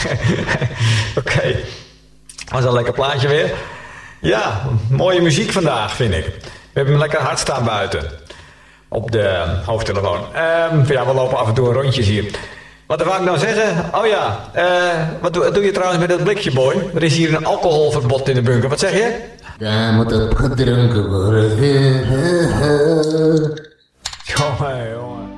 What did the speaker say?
Oké. Was een lekker plaatje weer. Ja, mooie muziek vandaag, vind ik. We hebben hem lekker hard staan buiten. Op de hoofdtelefoon. Ja, we lopen af en toe rondjes hier. Wat wou ik nou zeggen? Oh ja, wat doe je trouwens met dat blikje, boy? Er is hier een alcoholverbod in de bunker. Wat zeg je? Daar moet op gedronken worden. Jongen, jongen.